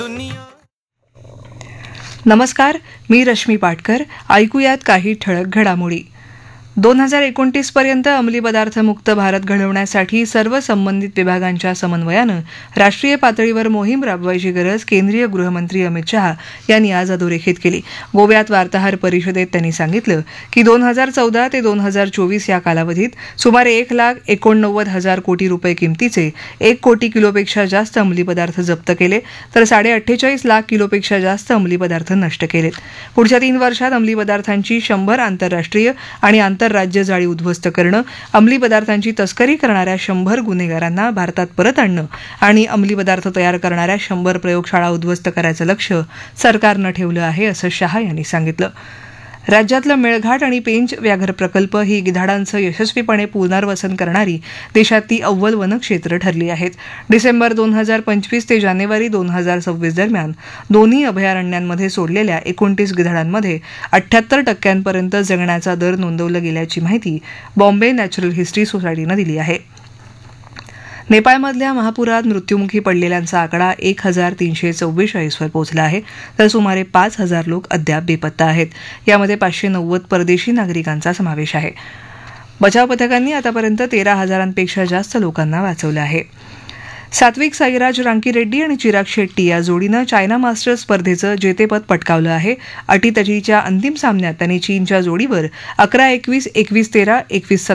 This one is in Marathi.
नमस्कार, मी रश्मी पाटकर. ऐकूयात काही ठळक घडामोडी. 2029 पर्यंत अंमली पदार्थ मुक्त भारत घडवण्यासाठी सर्व संबंधित विभागांच्या समन्वयानं राष्ट्रीय पातळीवर मोहीम राबवायची गरज केंद्रीय गृहमंत्री अमित शहा यांनी आज अधोरेखित केली. गोव्यात वार्ताहर परिषदेत त्यांनी सांगितलं की 2014 ते 2024 या कालावधीत सुमारे 1,89,000 कोटी रुपये किमतीचे 1 कोटी किलोपेक्षा जास्त अंमली पदार्थ जप्त केले, तर 48.5 लाख किलोपेक्षा जास्त अंमली पदार्थ नष्ट केलेत. पुढच्या 3 वर्षात अंमली पदार्थांची 100 आंतरराष्ट्रीय आणि आंतरराज्य जाळी उद्ध्वस्त करणं, अंमली पदार्थांची तस्करी करणाऱ्या 100 गुन्हेगारांना भारतात परत आणणं आणि अंमली पदार्थ तयार करणाऱ्या 100 प्रयोगशाळा उद्ध्वस्त करायचं लक्ष्य सरकारनं ठेवलं आहे, असं शहा यांनी सांगितलं. राज्यातलं मेळघाट आणि पेंच व्याघ्र प्रकल्प ही गिधाडांचं यशस्वीपणे पुनर्वसन करणारी देशातली अव्वल वनक्षेत्र ठरली आहेत. डिसेंबर 2025 ते जानेवारी 2026 दरम्यान दोन्ही अभयारण्यांमध्ये सोडलेल्या 29 गिधाडांमध्ये 78% जगण्याचा दर नोंदवला गेल्याची माहिती बॉम्बे नॅचरल हिस्ट्री सोसायटीनं दिली आहे. नेपाळमधल्या महापुरात मृत्युमुखी पडलेल्यांचा आकडा 1,344 वर पोहोचला आहे, तर सुमारे 5,000 लोक अद्याप बेपत्ता आहेत. यामध्ये 590 परदेशी नागरिकांचा समावेश आहे. बचाव पथकांनी आतापर्यंत 13,000पेक्षा जास्त लोकांना वाचवलं आहे. सात्विक साईराज रांकीरेड्डी आणि चिराग शेट्टी या जोडीनं चायना मास्टर्स स्पर्धेचं जेतेपद पटकावलं आहे. अटीतटीच्या अंतिम सामन्यात त्यांनी चीनच्या जोडीवर 11-21, 21-13, 21-17